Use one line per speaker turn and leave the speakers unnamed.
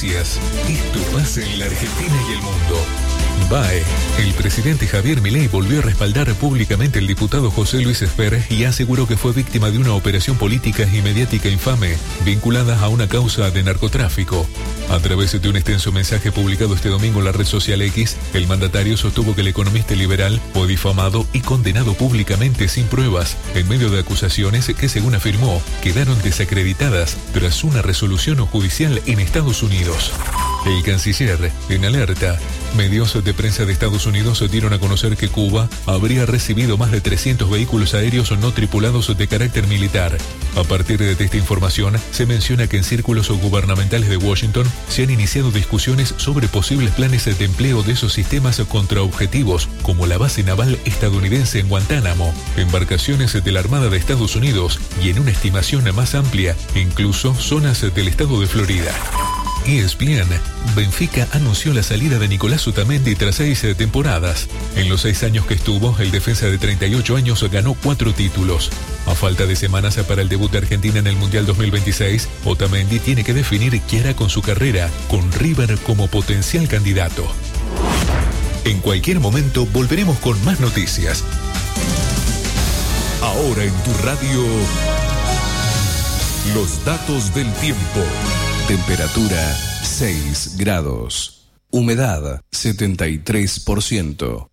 noticias. Esto pasa en la Argentina y el mundo. BAE. El presidente Javier Milei volvió a respaldar públicamente al diputado José Luis Esper y aseguró que fue víctima de una operación política y mediática infame vinculada a una causa de narcotráfico. A través de un extenso mensaje publicado este domingo en la red social X, el mandatario sostuvo que el economista liberal fue difamado y condenado públicamente sin pruebas, en medio de acusaciones que, según afirmó, quedaron desacreditadas tras una resolución judicial en Estados Unidos. El canciller, en alerta. Medios de prensa de Estados Unidos dieron a conocer que Cuba habría recibido más de 300 vehículos aéreos no tripulados de carácter militar. A partir de esta información, se menciona que en círculos gubernamentales de Washington se han iniciado discusiones sobre posibles planes de empleo de esos sistemas contra objetivos, como la base naval estadounidense en Guantánamo, embarcaciones de la Armada de Estados Unidos y, en una estimación más amplia, incluso zonas del estado de Florida. ESPN. Benfica anunció la salida de Nicolás Otamendi tras 6 temporadas. En los 6 años que estuvo, el defensa de 38 años ganó 4 títulos. A falta de semanas para el debut de Argentina en el Mundial 2026, Otamendi tiene que definir qué hará con su carrera, con River como potencial candidato. En cualquier momento volveremos con más noticias. Ahora en tu radio, los datos del tiempo. Temperatura 6 grados. Humedad 73%.